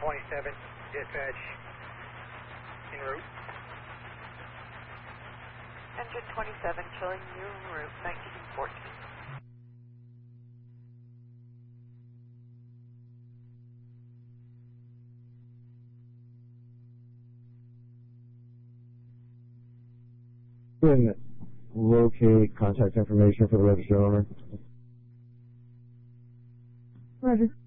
27, dispatch, en route. Engine 27, showing you en route 1914. Can locate contact information for the registered owner. Roger.